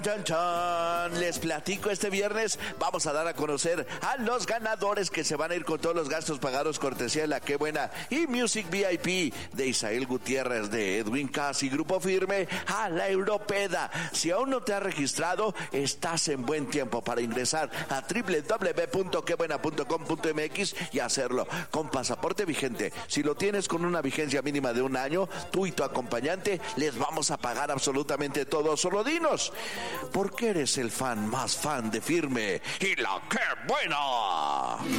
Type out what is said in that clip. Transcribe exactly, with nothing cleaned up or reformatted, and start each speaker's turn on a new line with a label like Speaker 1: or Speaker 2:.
Speaker 1: Chan, chan. Les platico, este viernes vamos a dar a conocer a los ganadores que se van a ir con todos los gastos pagados cortesía de La Qué Buena y Music V I P de Isael Gutiérrez, de Edwin Cass y Grupo Firme a la Europeda. Si aún no te has registrado, estás en buen tiempo para ingresar a doble u doble u doble u punto qué buena punto com punto m x y hacerlo con pasaporte vigente. Si lo tienes con una vigencia mínima de un año, tú y tu acompañante les vamos a pagar absolutamente todo. Solo dinos, ¿por qué eres el fan más fan de Firme y La Qué Buena?